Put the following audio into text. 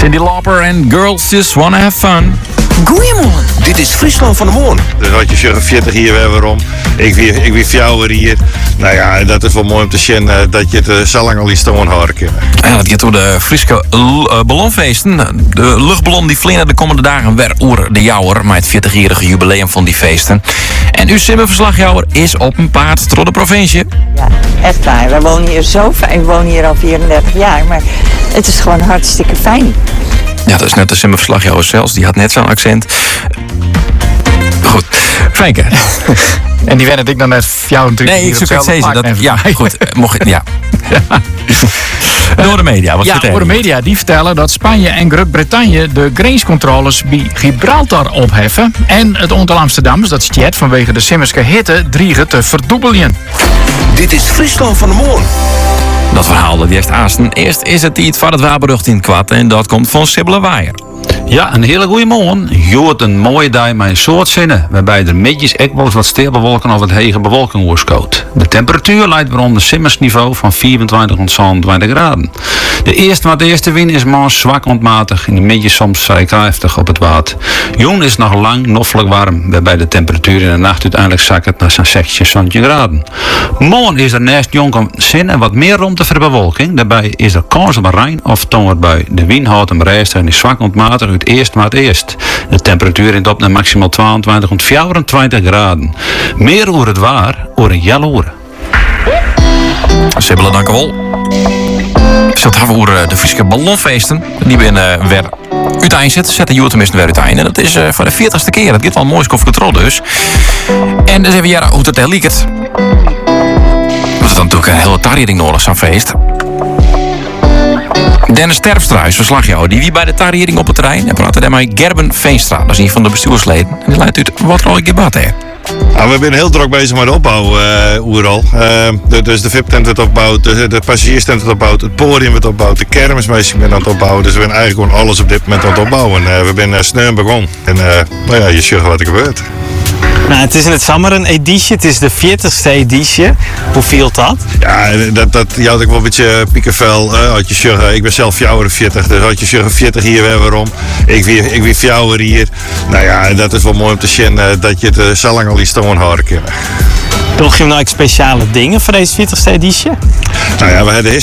Cyndi Lauper en Girls Just Wanna Have Fun. Goeiemorgen. Dit is Friesland van de Moorn. Dus had je zeggen 40 hier weer waarom. Ik wie fjouwer hier. Nou ja, dat is wel mooi om te zien dat je het zo lang al iets te horen kunnen. Ja, dat gaat door de Friese ballonfeesten. De luchtballon die vliegen de komende dagen weer oer de jouwer met het 40-jarige jubileum van die feesten. En uw simmerverslagjouwer is op een paard door de provincie. Ja, echt waar. We wonen hier zo fijn. We wonen hier al 34 jaar, maar het is gewoon hartstikke fijn. Ja, dat is net de simmerverslagjouwer zelfs. Die had net zo'n accent. Goed, Frenke. En die werd ik dan net voor jou natuurlijk. Nee, ik zoek het steeds. Ja, goed. Mocht ja. Door de media, wat door de media die vertellen dat Spanje en Groot-Brittannië de grenscontroles bij Gibraltar opheffen. En het aantal Amsterdammers dat stjet vanwege de simmerske hitte dreigen te verdubbelen. Dit is Friesland van de Moorn. Dat verhaal dat heeft aasten. Eerst is het iets van het waberrucht in het kwad en dat komt van Sibylle Waaier. Ja, een hele goede morgen. Joort een mooie dag met een soort zinnen, waarbij er midjes ook wel eens wat steelbewolken of het hege bewolking oorskoot. De temperatuur lijkt weer onder simmersniveau van 24 tot 27 graden. De eerste wind is maar zwak ontmatig, in de midjes soms vrij krachtig op het water. Jong is nog lang noffelijk warm, waarbij de temperatuur in de nacht uiteindelijk zakt naar zo'n 16 graden. Morgen is er naast jonge zinnen wat meer ruimte voor de bewolking. Daarbij is er kans op een rein of tongerbui. De wind houdt hem rijst en is zwak ontmatig uit eerst maar het eerst. De temperatuur in op naar maximaal 22 tot 24 graden. Meer over het waar, over een jaloeren. Sibylle, dank u wel. Zat hebben over de Friese ballonfeesten. Die ben weer uiteindelijk zetten jullie tenminste weer uiteindelijk. En dat is voor de 40ste keer. Dat gaat wel een mooi controle dus. En dus even ja, hoe het liekt. Dat is dan natuurlijk een hele tarriering nodig, zo'n feest. Dennis Terpstra is verslagjouwer. Die wie bij de tarriering op het terrein. En praten daarmee Gerben Veenstra. Dat is een van de bestuursleden. En die leidt uit wat er al debat hè. Nou, we zijn heel druk bezig met de opbouw overal. Dus de VIP-tent wordt opgebouwd, de passagierstent wordt opgebouwd, het podium wordt opgebouwd, de kermismeisjes zijn aan het opbouwen. Dus we zijn eigenlijk gewoon alles op dit moment aan het opbouwen. We zijn snel begonnen. En nou ja, je ziet wat er gebeurt. Nou, het is in het zomer een editie. Het is de 40ste editie. Hoe viel dat? Ja, dat jouwt ik wel een beetje piekenvel. Had je zeggen, ik ben zelf fjouwer 40, dus had je zeggen 40 hier weer waarom. Ik wie fjouwer hier. Nou ja, dat is wel mooi om te zien dat je het zo lang al iets te horen kunnen. Nog je nou speciale dingen voor deze 40ste editie? Nou ja, we hebben